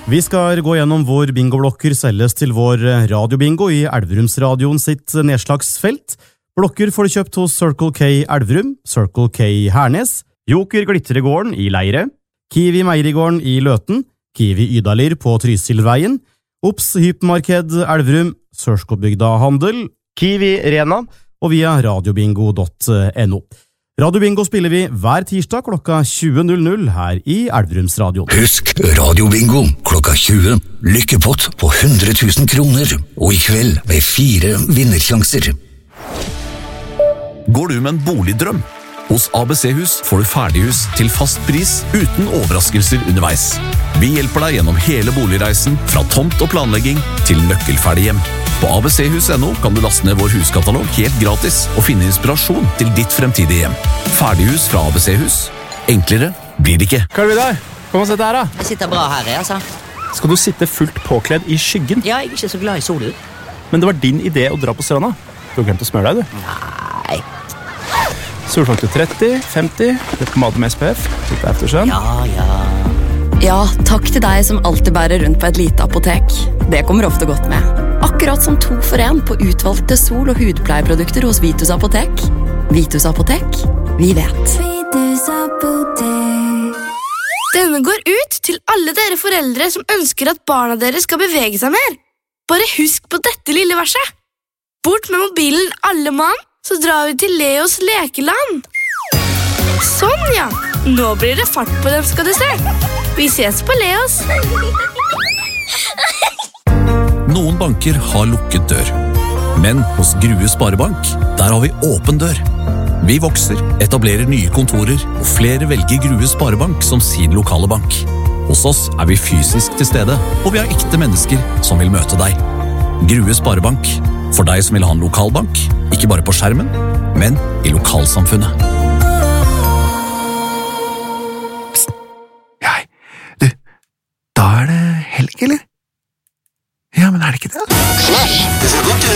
Vi skal gå gjennom hvor bingoblokker selges til vår radiobingo i Elverumsradioen sitt nedslagsfelt. Blokker får du kjøpt hos Circle K Elverum, Circle K Hernes, Joker Glitteregården i Leire, Kiwi Meierigården i Løten, Kiwi Ydalir på Trysilveien, Ops Hypermarked Elverum, Sørskobygda Handel, Kiwi Rena og via radiobingo.no. Radiobingo spiller vi hver tirsdag klokka 20.00 her i Elverumsradioen. Husk Radiobingo klokka 20. Lykkepott på 100 000 kroner, og i kveld med 4 vinnersjanser. Går du med en boligdrøm? Hos ABC-hus får du ferdighus til fast pris uten overraskelser underveis. Vi hjelper deg gjennom hele boligreisen, fra tomt og planlegging til nøkkelferdig hjem. På abchus.no kan du laste ned vår huskatalog helt gratis og finne inspirasjon til ditt fremtidige hjem. Ferdighus fra ABC-hus. Enklere blir det ikke. Hva er det der? Kom og sett her da. Jeg sitter bra her, altså. Skal du sitte fullt påkledd i skyggen? Ja, jeg er ikke så glad i solen. Men det var din idé å dra på stranda. Du har glemt å smøre deg, du. Nei. Solfaktor 30, 50, litt pomade med SPF, litt aftersun. Ja. Ja, takk til deg som alltid bærer rundt på et lite apotek. Det kommer ofte godt med. Akkurat som 2 for 1 på utvalgte sol- og hudpleieprodukter hos Vitus Apotek. Vitus Apotek, vi vet. Vitus Apotek. Denne går ut til alle dere foreldre som ønsker at barna deres skal bevege seg mer. Bare husk på dette lille verset. Bort med mobilen alle mann, så drar vi til Leos lekeland. Sånn ja, nå blir det fart på dem, skal du se. Vi ses på Leos. Noen banker har lukket dør. Men hos Grue Sparebank, der har vi åpen dør. Vi vokser, etablerer nye kontorer, og flere velger Grue Sparebank som sin lokale bank. Hos oss er vi fysisk til stede, og vi har ekte mennesker som vil møte deg. Grue Sparebank, for deg som vil ha en lokalbank, ikke bare på skjermen, men i lokalsamfunnet. Da er det helg, eller? Ja, men er det ikke det?